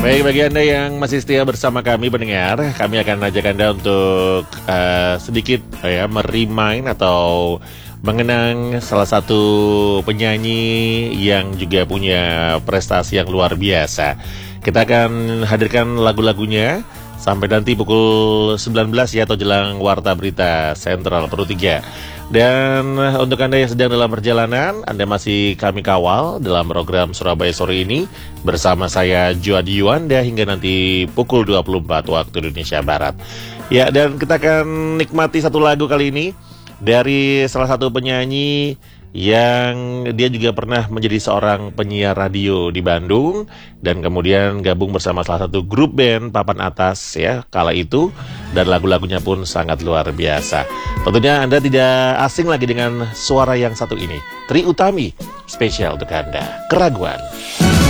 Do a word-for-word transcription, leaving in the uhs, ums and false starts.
Baik, bagi Anda yang masih setia bersama kami pendengar, kami akan ajak Anda untuk uh, sedikit uh, ya merimain atau mengenang salah satu penyanyi yang juga punya prestasi yang luar biasa. Kita akan hadirkan lagu-lagunya sampai nanti pukul sembilan belas ya, atau jelang Warta Berita Sentral Pro tiga. Dan untuk Anda yang sedang dalam perjalanan, Anda masih kami kawal dalam program Surabaya Sore ini bersama saya Joadi Yuanda hingga nanti pukul dua puluh empat waktu Indonesia Barat. Ya, dan kita akan nikmati satu lagu kali ini dari salah satu penyanyi yang dia juga pernah menjadi seorang penyiar radio di Bandung dan kemudian gabung bersama salah satu grup band papan atas ya kala itu, dan lagu-lagunya pun sangat luar biasa. Tentunya Anda tidak asing lagi dengan suara yang satu ini, Trie Utami, spesial untuk Anda, Keraguan.